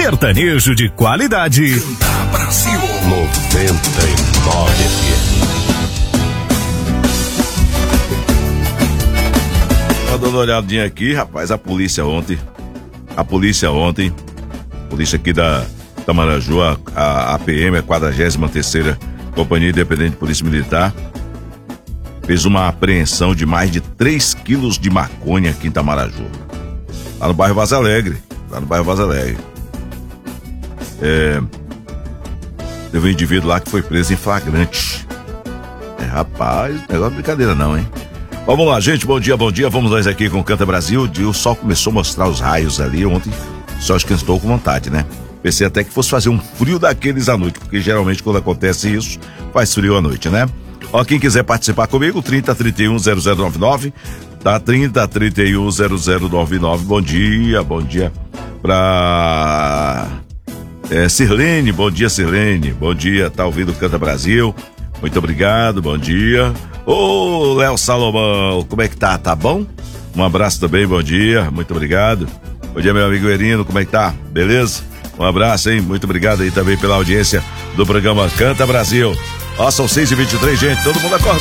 sertanejo de qualidade. Canta Brasil 99 FM. Tá dando uma olhadinha aqui, rapaz, a polícia aqui da Itamaraju, a APM, a 43ª Companhia Independente de Polícia Militar, fez uma apreensão de mais de 3 quilos de maconha aqui em Itamaraju, lá no bairro Vaz Alegre. Teve um indivíduo lá que foi preso em flagrante. Rapaz, negócio de brincadeira não, hein? Vamos lá, gente, bom dia, vamos nós aqui com o Canta Brasil. O sol começou a mostrar os raios ali ontem, só esquentou com vontade, né? Pensei até que fosse fazer um frio daqueles à noite, porque geralmente quando acontece isso, faz frio à noite, né? Ó, quem quiser participar comigo, 3031-0099, tá? 3031-0099, bom dia pra Sirlene, bom dia, tá ouvindo o Canta Brasil, muito obrigado, bom dia. Ô, Léo Salomão, como é que tá? Tá bom? Um abraço também, bom dia, muito obrigado. Bom dia, meu amigo Erino, como é que tá? Beleza? Um abraço, hein? Muito obrigado aí também pela audiência do programa Canta Brasil. Ó, são 6h23, gente, todo mundo acordando.